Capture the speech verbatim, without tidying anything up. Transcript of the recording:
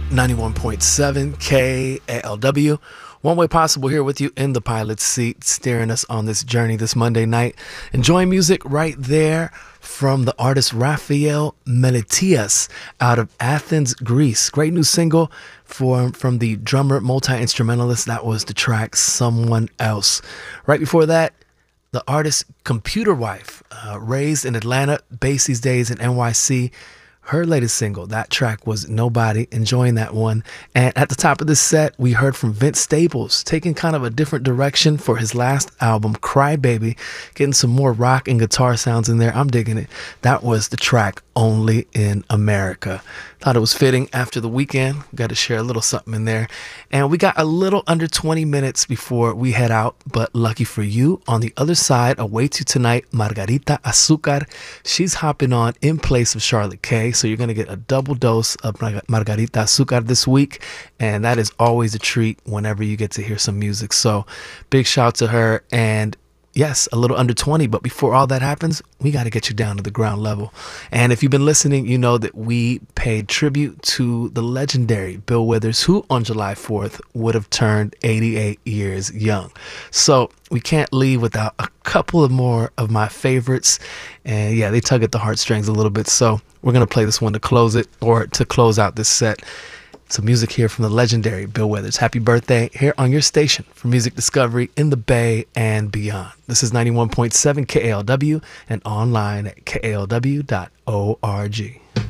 ninety-one point seven K A L W. One Way Possible here with you in the pilot's seat, steering us on this journey this Monday night. Enjoying music right there from the artist Raphael Meletias out of Athens, Greece. Great new single for, from the drummer, multi-instrumentalist. That was the track Someone Else. Right before that, the artist Computer Wife, uh, raised in Atlanta, based these days in N Y C. Her latest single, that track was Nobody. Enjoying that one. And at the top of this set, we heard from Vince Staples, taking kind of a different direction for his last album, Cry Baby, getting some more rock and guitar sounds in there. I'm digging it. That was the track Only in America. Thought it was fitting after the weekend. Got to share a little something in there. And we got a little under twenty minutes before we head out. But lucky for you, on the other side awaits you tonight, Margarita Azucar. She's hopping on in place of Charlotte K. So you're going to get a double dose of Margarita Azucar this week. And that is always a treat whenever you get to hear some music. So big shout to her. And yes, a little under twenty, but before all that happens, we got to get you down to the ground level. And if you've been listening, you know that we paid tribute to the legendary Bill Withers, who on July fourth would have turned eighty-eight years young. So we can't leave without a couple of more of my favorites. And yeah, they tug at the heartstrings a little bit. So we're going to play this one to close it, or to close out this set. Some music here from the legendary Bill Withers. Happy birthday here on your station for music discovery in the Bay and beyond. This is ninety-one point seven K A L W and online at K A L W dot org.